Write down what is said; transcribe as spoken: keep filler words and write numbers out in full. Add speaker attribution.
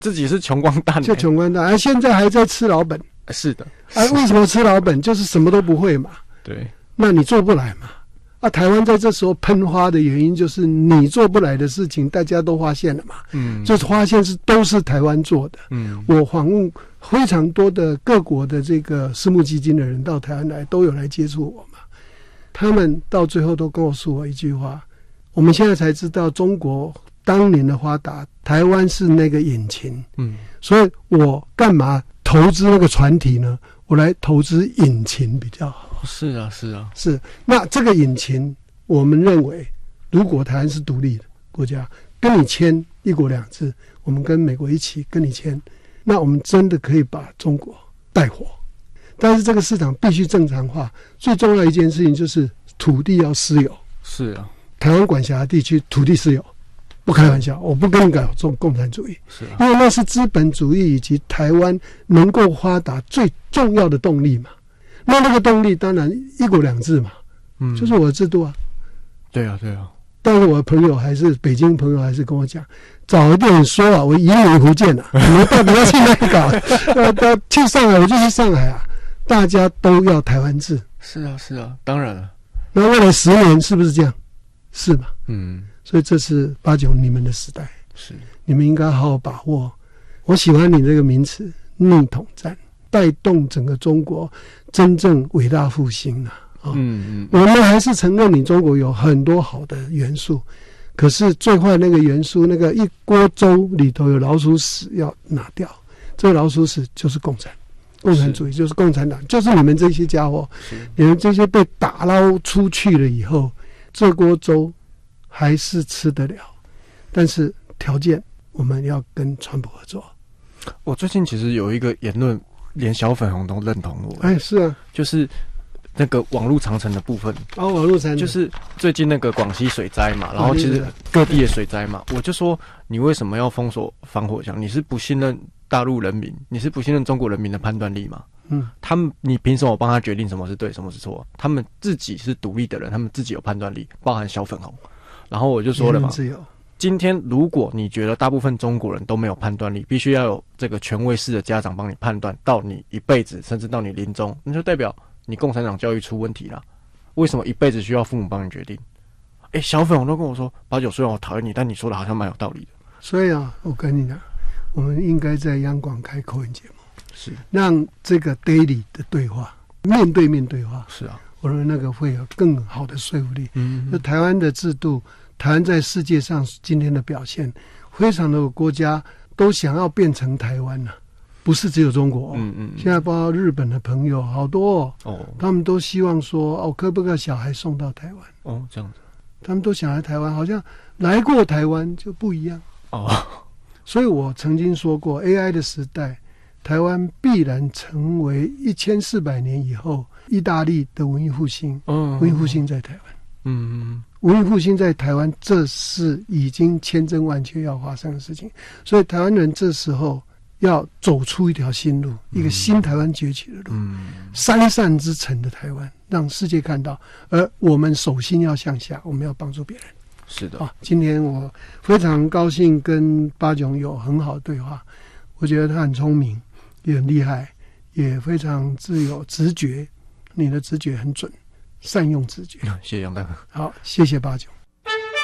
Speaker 1: 自己是穷光蛋、欸，
Speaker 2: 就穷光蛋，而、啊、现在还在吃老本。
Speaker 1: 是的，
Speaker 2: 啊，为什么吃老本？就是什么都不会嘛。
Speaker 1: 对，
Speaker 2: 那你做不来嘛。啊，台湾在这时候喷花的原因就是你做不来的事情，大家都发现了嘛。嗯，就是发现是都是台湾做的。嗯，我访问非常多的各国的这个私募基金的人到台湾来，都有来接触我嘛。他们到最后都告诉我一句话：我们现在才知道中国当年的发达，台湾是那个引擎。嗯，所以我干嘛投资那个船体呢？我来投资引擎比较好。
Speaker 1: 是啊，是啊，
Speaker 2: 是。那这个引擎，我们认为，如果台湾是独立的国家，跟你签一国两制，我们跟美国一起跟你签，那我们真的可以把中国带火。但是这个市场必须正常化，最重要的一件事情就是土地要私有。
Speaker 1: 是啊，
Speaker 2: 台湾管辖地区土地私有，不开玩笑，我不跟你搞这种共产主义，
Speaker 1: 是啊，
Speaker 2: 因为那是资本主义以及台湾能够发达最重要的动力嘛。那那个动力当然一国两制嘛，嗯，就是我的制度啊。
Speaker 1: 对啊，对啊。
Speaker 2: 但是我的朋友还是北京朋友还是跟我讲，早一点说啊，我移民福建啊，你们到底要去哪里搞？呃，去上海我就去上海啊，大家都要台湾制。
Speaker 1: 是啊，是啊，当然了。
Speaker 2: 那未来十年是不是这样？是嘛？
Speaker 1: 嗯。
Speaker 2: 所以这是八九你们的时代，
Speaker 1: 是你
Speaker 2: 们应该好好把握。我喜欢你这个名词“逆统战”。带动整个中国真正伟大复兴啊！哦、嗯嗯，我们还是承认你中国有很多好的元素，可是最坏那个元素，那个一锅粥里头有老鼠屎要拿掉。这个老鼠屎就是共产，共产主义就是共产党，就是你们这些家伙，你们这些被打捞出去了以后，这锅粥还是吃得了，但是条件我们要跟川普合作。
Speaker 1: 我最近其实有一个言论。连小粉红都认同我，
Speaker 2: 哎，是啊，
Speaker 1: 就是那个网络长城的部分，
Speaker 2: 哦，网络长城
Speaker 1: 就是最近那个广西水灾嘛，然后其实各地的水灾嘛，我就说你为什么要封锁防火墙？你是不信任大陆人民，你是不信任中国人民的判断力吗？嗯，他们你凭什么帮他决定什么是对，什么是错？他们自己是独立的人，他们自己有判断力，包含小粉红。然后我就说了嘛，今天如果你觉得大部分中国人都没有判断力，必须要有这个权威式的家长帮你判断，到你一辈子甚至到你临终，那就代表你共产党教育出问题了。为什么一辈子需要父母帮你决定？哎，小粉红都跟我说，八九虽然我讨厌你，但你说的好像蛮有道理的。
Speaker 2: 所以啊，我跟你讲，我们应该在央广开口音节目，是让这个 daily 的对话，面对面对话，
Speaker 1: 是啊，
Speaker 2: 我认为那个会有更好的说服力。嗯，就台湾的制度。台湾在世界上今天的表现，非常多的国家都想要变成台湾了、啊，不是只有中国、哦。嗯嗯。现在包括日本的朋友好多哦，哦他们都希望说哦，可不可以小孩送到台湾？
Speaker 1: 哦，这样子。
Speaker 2: 他们都想来台湾，好像来过台湾就不一样。哦。所以我曾经说过 ，A I 的时代，台湾必然成为一千四百年以后意大利的文艺复兴。嗯。文艺复兴在台湾。嗯嗯。文艺复兴在台湾，这是已经千真万确要发生的事情，所以台湾人这时候要走出一条新路，嗯、一个新台湾崛起的路，嗯、三善之城的台湾，让世界看到。而我们手心要向下，我们要帮助别人。
Speaker 1: 是的
Speaker 2: 啊，今天我非常高兴跟巴炯有很好的对话，我觉得他很聪明，也很厉害，也非常自有直觉，你的直觉很准。善用直觉，
Speaker 1: 谢谢杨大哥。
Speaker 2: 好，谢谢巴炯。